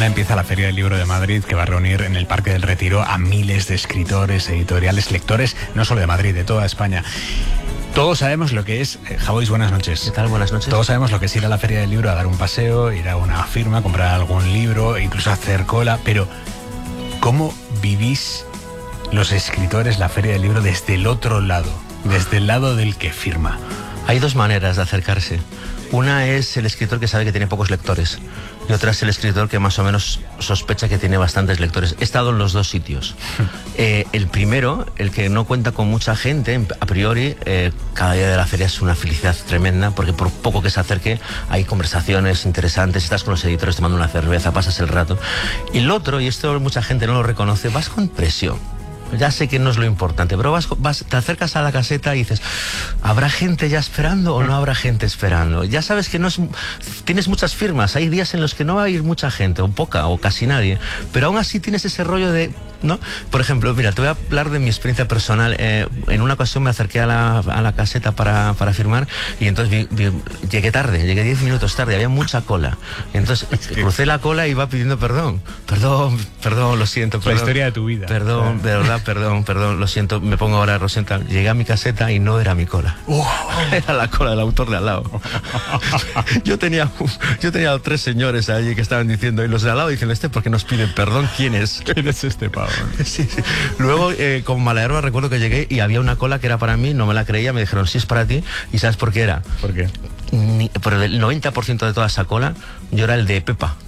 Mañana empieza la Feria del Libro de Madrid, que va a reunir en el Parque del Retiro a miles de escritores, editoriales, lectores, no solo de Madrid, de toda España. Todos sabemos lo que es... Javois, buenas noches. ¿Qué tal? Buenas noches. Todos sabemos lo que es ir a la Feria del Libro a dar un paseo, ir a una firma, comprar algún libro, incluso hacer cola, pero ¿cómo vivís los escritores la Feria del Libro desde el otro lado, desde el lado del que firma? Hay dos maneras de acercarse. Una es el escritor que sabe que tiene pocos lectores y otra es el escritor que más o menos sospecha que tiene bastantes lectores. He estado en los dos sitios. El primero, el que no cuenta con mucha gente, a priori, cada día de la feria es una felicidad tremenda porque por poco que se acerque hay conversaciones interesantes, estás con los editores tomando una cerveza, pasas el rato. Y el otro, y esto mucha gente no lo reconoce, vas con presión. Ya sé que no es lo importante, pero te acercas a la caseta y dices, ¿habrá gente ya esperando o no habrá gente esperando? Ya sabes que tienes muchas firmas, hay días en los que no va a ir mucha gente, o poca, o casi nadie, pero aún así tienes ese rollo de, ¿no? Por ejemplo, mira, te voy a hablar de mi experiencia personal. En una ocasión me acerqué a la caseta para firmar y entonces llegué tarde, llegué 10 minutos tarde, había mucha cola. Entonces crucé la cola y iba pidiendo perdón, lo siento. La historia de tu vida. Perdón, de verdad. Perdón, lo siento, me pongo ahora Rosenta. Llegué a mi caseta y no era mi cola. Era la cola del autor de al lado. Yo tenía 3 señores allí que estaban diciendo, y los de al lado dicen, ¿por qué nos piden perdón? ¿Quién es? ¿Quién es este pavo? Sí. Luego, con Malaherba recuerdo que llegué y había una cola que era para mí, no me la creía, me dijeron, sí es para ti. ¿Y sabes por qué era? ¿Por qué? Por el 90% de toda esa cola, yo era el de Pepa.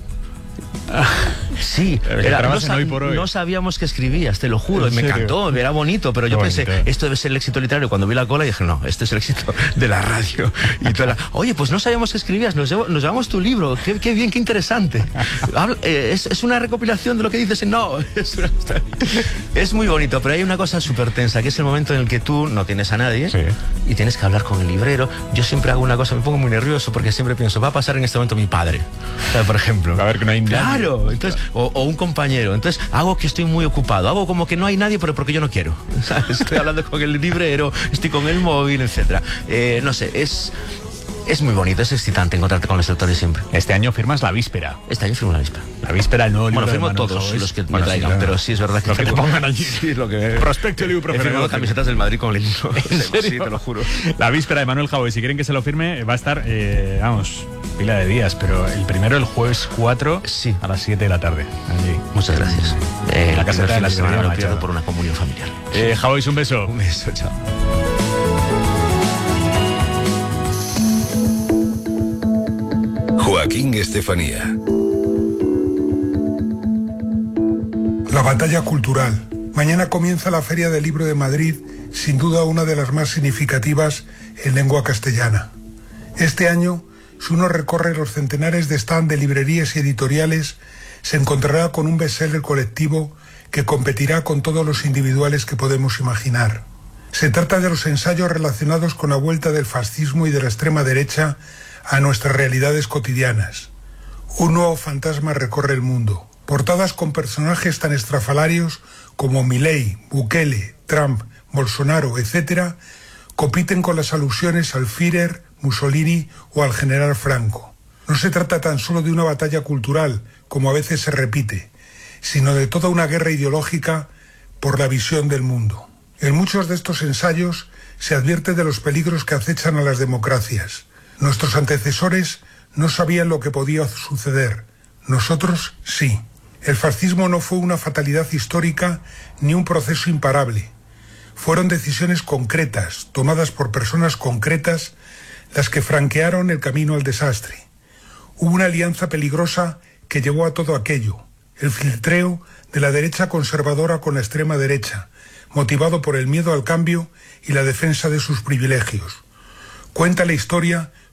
Sí, no sabíamos que escribías, te lo juro, y me encantó, era bonito, pero yo pensé, esto debe ser el éxito literario. Cuando vi la cola dije, no, este es el éxito de la radio. Y oye, pues no sabíamos que escribías, nos llevamos tu libro, qué bien, qué interesante. Es una recopilación de lo que dices. No, es muy bonito, pero hay una cosa súper tensa, que es el momento en el que tú no tienes a nadie y tienes que hablar con el librero. Yo siempre hago una cosa, me pongo muy nervioso porque siempre pienso, va a pasar en este momento mi padre, por ejemplo. A ver, que no hay nadie. Claro, entonces, o un compañero. Entonces hago que estoy muy ocupado, hago como que no hay nadie, pero porque yo no quiero, ¿sabes? Estoy hablando con el librero, estoy con el móvil, etcétera. No sé, es muy bonito, es excitante encontrarte con los lectores siempre. Este año firmas La Víspera. Este año firmo La Víspera. La Víspera, el nuevo libro. Bueno, firmo todos Javois. los que me traigan, pero sí es verdad que... Lo que te pongan allí. Sí, lo que... Prospecto y libro. He firmado camisetas del Madrid con el libro. ¿En serio? Sí, te lo juro. La Víspera de Manuel Javois. Si quieren que se lo firme, va a estar, pila de días, pero el primero el jueves 4 a las 7 de la tarde. Allí. Muchas gracias. La caseta de la semana librería lo pierdo por una comunión familiar. Javois, un beso. Un beso, chao. Joaquín Estefanía. La batalla cultural. Mañana comienza la Feria del Libro de Madrid, sin duda una de las más significativas en lengua castellana. Este año, si uno recorre los centenares de stand de librerías y editoriales, se encontrará con un bestseller colectivo que competirá con todos los individuales que podemos imaginar. Se trata de los ensayos relacionados con la vuelta del fascismo y de la extrema derecha a nuestras realidades cotidianas. Un nuevo fantasma recorre el mundo. Portadas con personajes tan estrafalarios como Milei, Bukele, Trump, Bolsonaro, etc., compiten con las alusiones al Führer, Mussolini o al general Franco. No se trata tan solo de una batalla cultural, como a veces se repite, sino de toda una guerra ideológica por la visión del mundo. En muchos de estos ensayos se advierte de los peligros que acechan a las democracias. Nuestros antecesores no sabían lo que podía suceder. Nosotros sí. El fascismo no fue una fatalidad histórica ni un proceso imparable. Fueron decisiones concretas, tomadas por personas concretas, las que franquearon el camino al desastre. Hubo una alianza peligrosa que llevó a todo aquello, el filtreo de la derecha conservadora con la extrema derecha, motivado por el miedo al cambio y la defensa de sus privilegios. Cuenta la historia